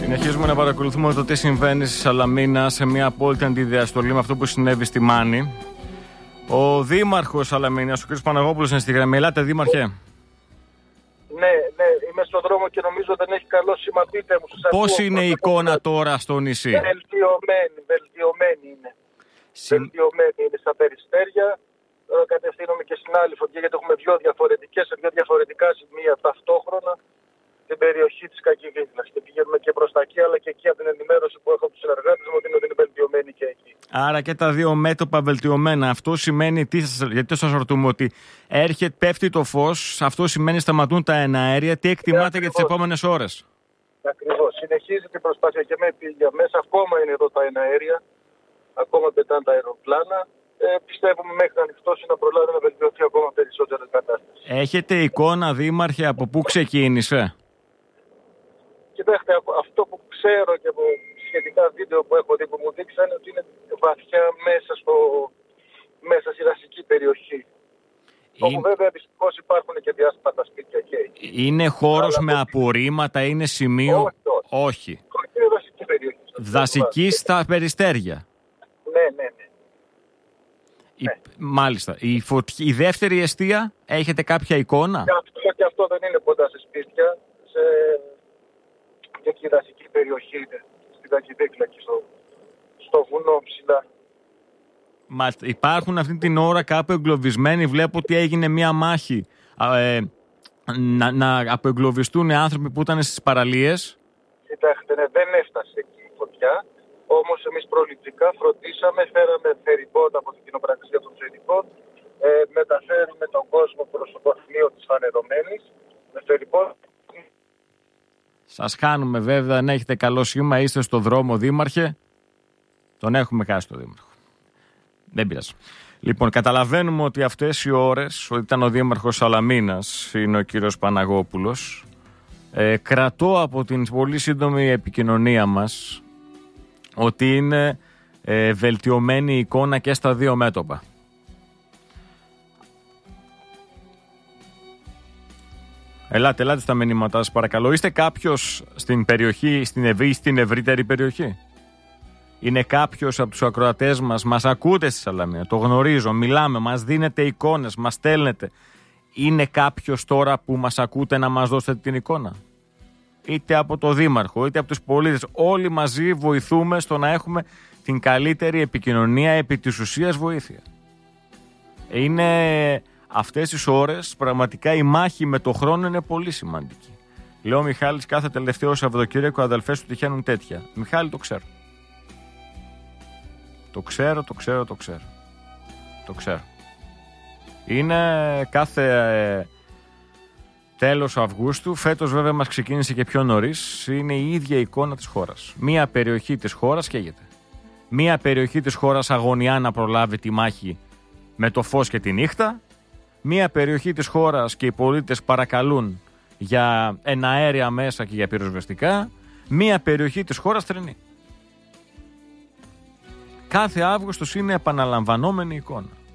Συνεχίζουμε να παρακολουθούμε το τι συμβαίνει στη Σαλαμίνα, σε μια απόλυτη αντιδιαστολή με αυτό που συνέβη στη Μάνη. Ο Δήμαρχος Σαλαμίνας, ο κ. Παναγόπουλος, είναι στη γραμμή. Ελάτε, Δήμαρχε. Ναι, είμαι στον δρόμο και νομίζω δεν έχει καλό σήμα. Πείτε μου. Πώς είναι η εικόνα τώρα στο νησί? Βελτιωμένη είναι. Βελτιωμένη είναι στα Περιστέρια. Τώρα κατευθύνομαι και στην άλλη φωτιά, γιατί έχουμε δύο διαφορετικά σημεία ταυτόχρονα στην περιοχή της Κακυβίθλας. Και πηγαίνουμε και προς τα εκεί, αλλά και εκεί από την ενημέρωση που έχω από τους συνεργάτες μου ότι είναι βελτιωμένη και εκεί. Άρα και τα δύο μέτωπα βελτιωμένα. Αυτό σημαίνει τι, γιατί σας ρωτούμε, ότι πέφτει το φως, αυτό σημαίνει σταματούν τα εναέρια. Τι εκτιμάτε για τις επόμενες ώρες? Ακριβώς. Συνεχίζει την προσπάθεια και με πήγια μέσα. Ακόμα είναι εδώ τα εναέρια. Ακόμα πετάνε τα αεροπλάνα. Πιστεύουμε μέχρι να ανοιχτώσει να προλάβει να βελτιωθεί ακόμα περισσότερο η κατάσταση. Έχετε εικόνα, Δήμαρχε, από πού ξεκίνησε? Κοιτάξτε, αυτό που ξέρω και από σχετικά βίντεο που έχω δει που μου δείξανε ότι είναι βαθιά μέσα στη δασική περιοχή. Όπου βέβαια δυστυχώς υπάρχουν και διάσπατα σπίτια και εκεί. Είναι χώρος με απορρίμματα, είναι σημείο? Όχι. Είναι δασική περιοχή. Δασική στα Περιστέρια. Ναι. Μάλιστα. Η δεύτερη εστία, έχετε κάποια εικόνα? Και αυτό δεν είναι κοντά σε σπίτια. Και η δασική περιοχή είναι στην Κακυβίθλα και στο βουνό ψηλά. Μάλιστα. Υπάρχουν αυτή την ώρα κάπου εγκλωβισμένοι? Βλέπω ότι έγινε μία μάχη να απεγκλωβιστούν οι άνθρωποι που ήταν στις παραλίες. Κοιτάξτε, δεν έφτασε εκεί η φωτιά. Όμως εμείς προληπτικά φροντίσαμε, φέραμε φεριμπότ από την κοινοπραξία των φεριμπότ, μεταφέρουμε τον κόσμο προς το πορθμίο της φανερωμένης με φεριμπότ. Σας χάνουμε βέβαια, αν έχετε καλό σχήμα, είστε στο δρόμο, Δήμαρχε. Τον έχουμε χάσει το Δήμαρχο. Δεν πειράζει. Λοιπόν, καταλαβαίνουμε ότι αυτές οι ώρες, ότι ήταν ο Δήμαρχος Σαλαμίνας, είναι ο κύριος Παναγόπουλος. Κρατώ από την πολύ σύντομη επικοινωνία μας ότι είναι βελτιωμένη η εικόνα και στα δύο μέτωπα. Ελάτε στα μηνύματά σας παρακαλώ. Είστε κάποιος στην περιοχή, στην ευρύτερη περιοχή? Είναι κάποιος από τους ακροατές μας ακούτε στη Σαλαμίνα? Το γνωρίζω, μιλάμε, μας δίνετε εικόνες, μας στέλνετε. Είναι κάποιος τώρα που μας ακούτε να μας δώσετε την εικόνα? Είτε από το Δήμαρχο, είτε από τους πολίτες. Όλοι μαζί βοηθούμε στο να έχουμε την καλύτερη επικοινωνία, επί της ουσίας βοήθεια. Είναι αυτές τις ώρες, πραγματικά η μάχη με το χρόνο είναι πολύ σημαντική. Λέω Μιχάλης, κάθε τελευταίο Σαββατοκύριακο αδελφές του τυχαίνουν τέτοια. Μιχάλη, το ξέρω. Το ξέρω. Είναι κάθε τέλος Αυγούστου. Φέτος βέβαια μας ξεκίνησε και πιο νωρίς. Είναι η ίδια εικόνα της χώρας. Μία περιοχή της χώρας καίγεται. Μία περιοχή της χώρας αγωνιά να προλάβει τη μάχη με το φως και τη νύχτα. Μία περιοχή της χώρας και οι πολίτες παρακαλούν για εναέρια μέσα και για πυροσβεστικά. Μία περιοχή της χώρας τρενεί. Κάθε Αύγουστος είναι επαναλαμβανόμενη εικόνα.